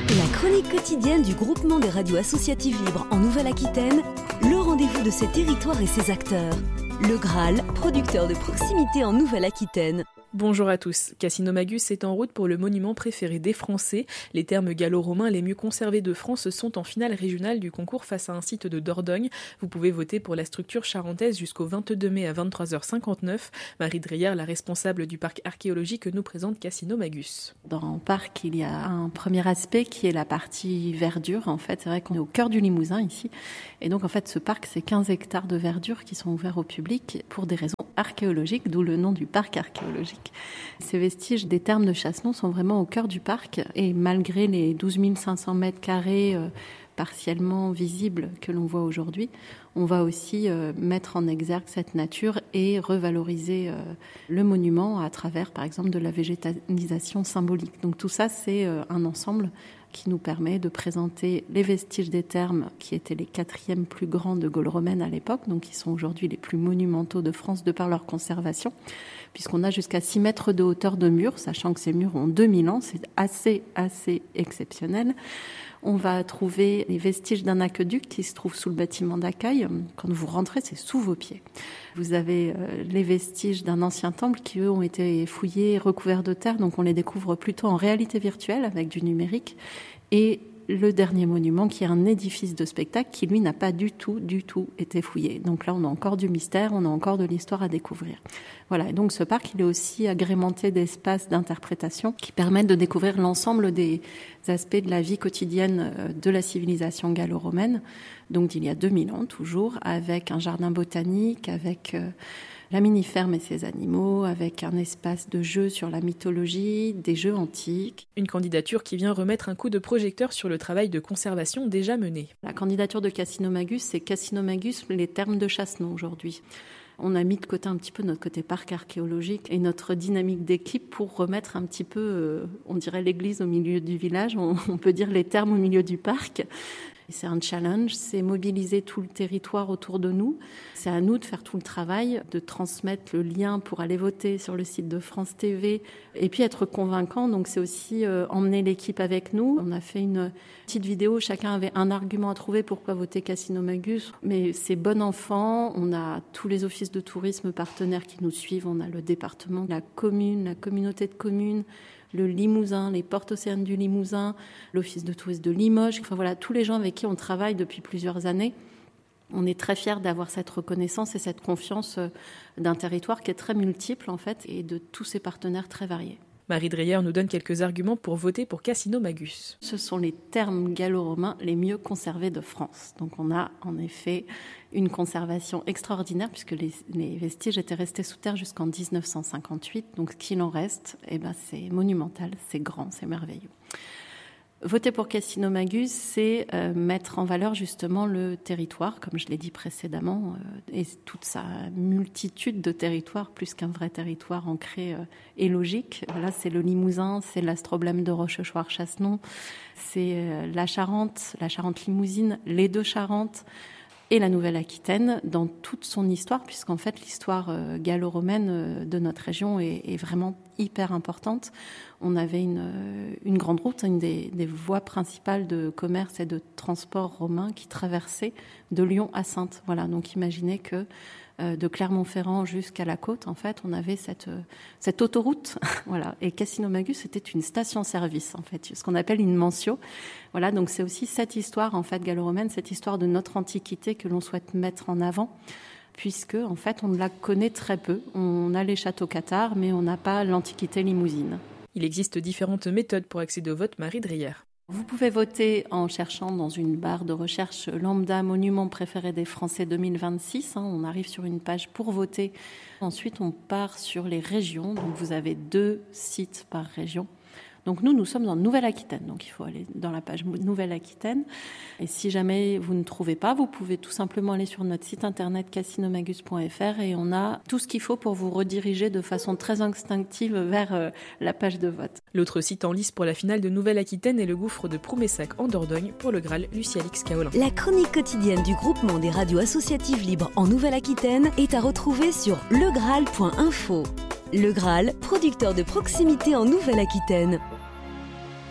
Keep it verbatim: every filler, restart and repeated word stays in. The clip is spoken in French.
La chronique quotidienne du groupement des radios associatives libres en Nouvelle-Aquitaine, le rendez-vous de ses territoires et ses acteurs. Le Graal, producteur de proximité en Nouvelle-Aquitaine. Bonjour à tous. Cassino-Magus est en route pour le monument préféré des Français. Les thermes gallo-romains les mieux conservés de France sont en finale régionale du concours face à un site de Dordogne. Vous pouvez voter pour la structure charentaise jusqu'au vingt-deux mai à vingt-trois heures cinquante-neuf. Marie Dreyer, la responsable du parc archéologique, nous présente Cassino-Magus. Dans le parc, il y a un premier aspect qui est la partie verdure. En fait, c'est vrai qu'on est au cœur du Limousin ici. Et donc, en fait, ce parc, c'est quinze hectares de verdure qui sont ouverts au public pour des raisons archéologiques, d'où le nom du parc archéologique. Ces vestiges des thermes de Chassenon sont vraiment au cœur du parc et malgré les douze mille cinq cents mètres carrés euh, partiellement visibles que l'on voit aujourd'hui, on va aussi euh, mettre en exergue cette nature et revaloriser euh, le monument à travers, par exemple, de la végétalisation symbolique. Donc tout ça, c'est euh, un ensemble qui nous permet de présenter les vestiges des thermes qui étaient les quatrièmes plus grands de Gaule romaine à l'époque, donc qui sont aujourd'hui les plus monumentaux de France de par leur conservation, puisqu'on a jusqu'à six mètres de hauteur de murs, sachant que ces murs ont deux mille ans, c'est assez, assez exceptionnel. On va trouver les vestiges d'un aqueduc qui se trouve sous le bâtiment d'accueil. Quand vous rentrez, c'est sous vos pieds. Vous avez les vestiges d'un ancien temple qui, eux, ont été fouillés, recouverts de terre, donc on les découvre plutôt en réalité virtuelle avec du numérique. Et le dernier monument qui est un édifice de spectacle qui, lui, n'a pas du tout, du tout été fouillé. Donc là, on a encore du mystère, on a encore de l'histoire à découvrir. Voilà, et donc ce parc, il est aussi agrémenté d'espaces d'interprétation qui permettent de découvrir l'ensemble des aspects de la vie quotidienne de la civilisation gallo-romaine, donc d'il y a deux mille ans toujours, avec un jardin botanique, avec euh, la mini-ferme et ses animaux, avec un espace de jeu sur la mythologie, des jeux antiques. Une candidature qui vient remettre un coup de projecteur sur le travail de conservation déjà mené. La candidature de Cassino-Magus, c'est Cassino-Magus, les thermes de Chassenon aujourd'hui. On a mis de côté un petit peu notre côté parc archéologique et notre dynamique d'équipe pour remettre un petit peu, euh, on dirait l'église au milieu du village, on, on peut dire les thermes au milieu du parc. C'est un challenge, c'est mobiliser tout le territoire autour de nous. C'est à nous de faire tout le travail, de transmettre le lien pour aller voter sur le site de France T V et puis être convaincant. Donc c'est aussi euh, emmener l'équipe avec nous. On a fait une petite vidéo, chacun avait un argument à trouver pourquoi voter Cassino-Magus. Mais c'est bon enfant, on a tous les offices de tourisme partenaires qui nous suivent, on a le département, la commune, la communauté de communes, le Limousin, les portes océanes du Limousin, l'office de tourisme de Limoges, enfin voilà, tous les gens avec qui on travaille depuis plusieurs années. On est très fiers d'avoir cette reconnaissance et cette confiance d'un territoire qui est très multiple en fait et de tous ces partenaires très variés. Marie Dreyer nous donne quelques arguments pour voter pour Cassino-Magus. Ce sont les thermes gallo-romains les mieux conservés de France. Donc on a en effet une conservation extraordinaire puisque les, les vestiges étaient restés sous terre jusqu'en dix-neuf cent cinquante-huit. Donc ce qu'il en reste, eh ben, c'est monumental, c'est grand, c'est merveilleux. Voter pour Cassino-Magus, c'est euh, mettre en valeur justement le territoire, comme je l'ai dit précédemment, euh, et toute sa multitude de territoires, plus qu'un vrai territoire ancré euh, et logique. Voilà, c'est le Limousin, c'est l'astroblème de Rochechouart-Chassenon, c'est euh, la Charente, la Charente-Limousine, les deux Charentes, et la Nouvelle-Aquitaine dans toute son histoire, puisqu'en fait l'histoire euh, gallo-romaine euh, de notre région est, est vraiment hyper importante. On avait une, euh, une grande route, une des, des voies principales de commerce et de transport romain qui traversait de Lyon à Saintes. Voilà, donc imaginez que euh, de Clermont-Ferrand jusqu'à la côte, en fait, on avait cette, euh, cette autoroute. Voilà, et Cassino-Magus, c'était une station-service, en fait, ce qu'on appelle une mentio. Voilà, donc c'est aussi cette histoire, en fait, gallo-romaine, cette histoire de notre antiquité que l'on souhaite mettre en avant, puisque, en fait, on la connaît très peu. On a les châteaux cathares, mais on n'a pas l'antiquité limousine. Il existe différentes méthodes pour accéder au vote, Marie Dreyer. Vous pouvez voter en cherchant dans une barre de recherche lambda monument préféré des Français deux mille vingt-six. On arrive sur une page pour voter. Ensuite, on part sur les régions. Donc, vous avez deux sites par région. Donc nous, nous sommes en Nouvelle-Aquitaine, donc il faut aller dans la page Nouvelle-Aquitaine. Et si jamais vous ne trouvez pas, vous pouvez tout simplement aller sur notre site internet cassinomagus point f r et on a tout ce qu'il faut pour vous rediriger de façon très instinctive vers euh, la page de vote. L'autre site en lice pour la finale de Nouvelle-Aquitaine est le gouffre de Promessac en Dordogne pour le Graal Lucie-Alix Kaolin. La chronique quotidienne du groupement des radios associatives libres en Nouvelle-Aquitaine est à retrouver sur legraal point info. Le Graal, producteur de proximité en Nouvelle-Aquitaine.